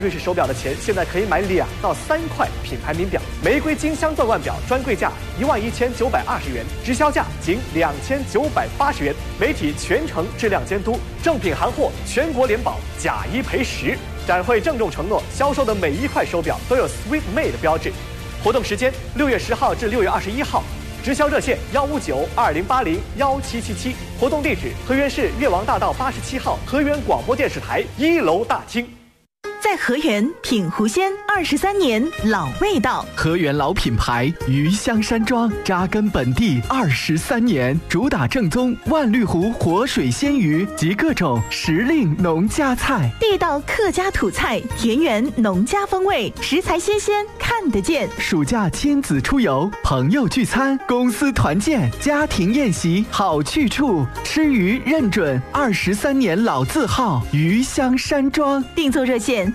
瑞士手表的钱现在可以买2到3块品牌名表，玫瑰金镶钻腕表专柜价11920元，直销价仅2980元。媒体全程质量监督，正品行货全国联保，假一赔10。展会郑重承诺，销售的每一块手表都有 Sweet Made 标志。活动时间6月10号至6月21号，直销热线15920801777，活动地址河源市越王大道87号河源广播电视台1楼大厅。 在河源品湖鲜23年老味道， 河源老品牌鱼香山庄扎根本地23年，主打正宗万绿湖活水鲜鱼及各种时令农家菜， 地道客家土菜，田园农家风味，食材新鲜看得见。 暑假亲子出游，朋友聚餐，公司团建，家庭宴席好去处，吃鱼认准23年老字号鱼香山庄。 订购热线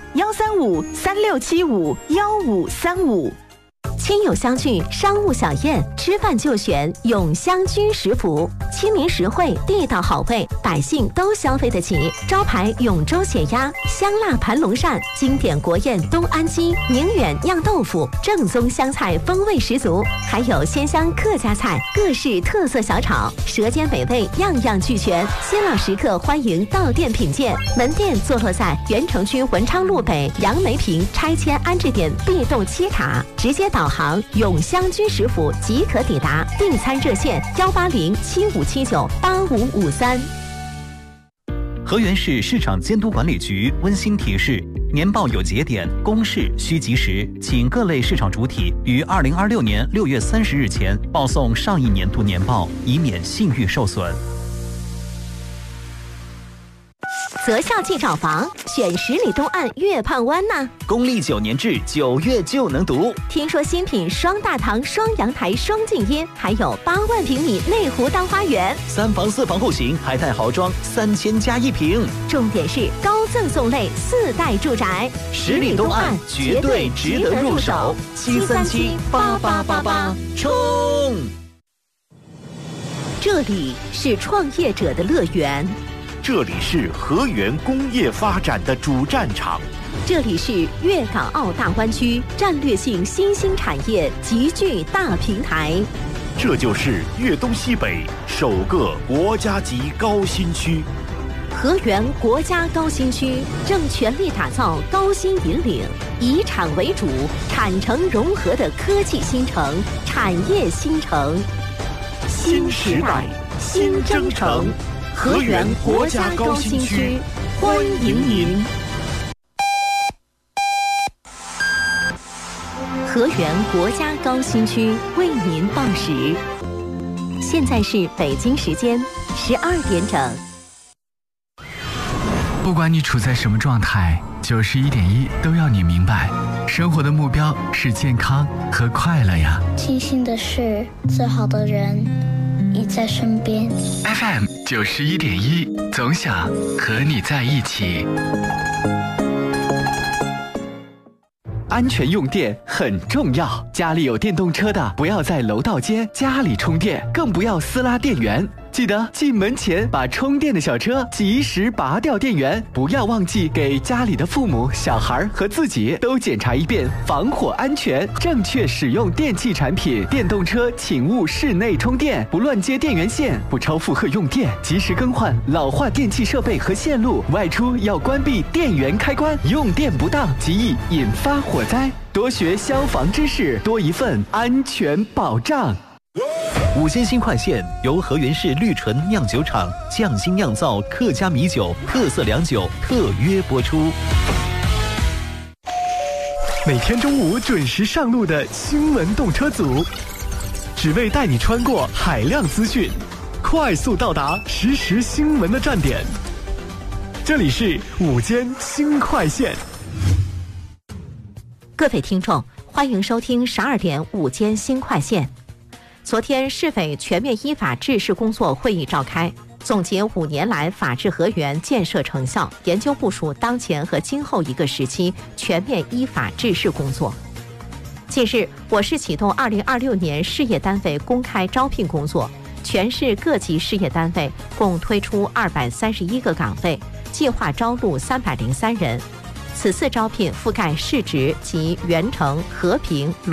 13536751535。 亲友相聚，商务小宴，吃饭就选永香居食府，亲民实惠，地道好味，百姓都消费得起。招牌永州血鸭、香辣盘龙鳝，经典国宴东安鸡、宁远酿豆腐，正宗湘菜风味十足，还有鲜香客家菜，各式特色小炒，舌尖美味样样俱全。新老食客欢迎到店品鉴，门店坐落在原城区文昌路北杨梅坪拆迁安置点 B 栋7塔，直接导航永香居食府即可抵达。订餐热线18075798553。 河源市市场监督管理局温馨提示：年报有节点，公示需及时，请各类市场主体于2026年6月30日前报送上一年度年报，以免信誉受损。 择校即找房，选10里东岸月畔湾呐。 公立9年制，9月就能读。 听说新品双大堂、双阳台、双静音，还有8万平米内湖大花园 ，3房4房户型，还带豪装，3000加1平。 重点是高赠送类4代住宅 ，10里东岸绝对值得入手。7378888，冲！ 这里是创业者的乐园。 这里是河源工业发展的主战场， 这里是粤港澳大湾区战略性新兴产业集聚大平台， 这就是粤东西北首个国家级高新区。 河源国家高新区正全力打造高新引领、以产为主、产城融合的科技新城、产业新城。 新时代，新征程。河源国家高新区，欢迎您！ 河源国家高新区为您报时，现在是北京时间12点整。 不管你处在什么状态，91.1都要你明白，生活的目标是健康和快乐呀。 庆幸的是，最好的人你在身边。 FM 91.1，总想和你在一起。安全用电很重要，家里有电动车的不要在楼道间家里充电，更不要私拉电源。记得进门前把充电的小车及时拔掉电源，不要忘记给家里的父母、小孩和自己都检查一遍防火安全，正确使用电器产品。电动车请勿室内充电，不乱接电源线，不超负荷用电，及时更换老化电器设备和线路。外出要关闭电源开关，用电不当极易引发火灾。多学消防知识，多一份安全保障。 午间新快线由河源市绿醇酿酒厂匠心酿造客家米酒特色良酒特约播出。 每天中午准时上路的新闻动车组，只为带你穿过海量资讯，快速到达实时新闻的站点。这里是午间新快线。 各位听众，欢迎收听12点午间新快线。昨天，市委全面依法治市工作会议召开，总结5年来法治河源建设成效，研究部署当前和今后一个时期全面依法治市工作。近日，我市启动2026年事业单位公开招聘工作，全市各级事业单位共推出231个岗位，计划招录303人。 此次招聘覆盖市直及原城、和平、